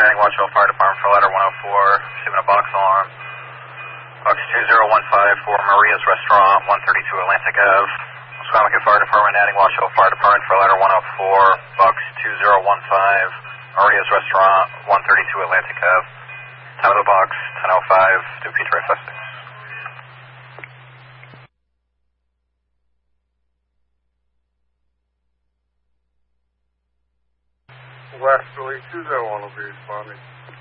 Manning Watchville Fire Department for letter 104, receiving a box alarm. Box 2015 for Maria's Restaurant, 132 Atlantic Ave. Squamish Fire Department, Manning Watchville Fire Department for letter 104, box 2015, Maria's Restaurant, 132 Atlantic Ave. Time of the box, 10:05, do Peter Festings. West Philly 201 will be responding.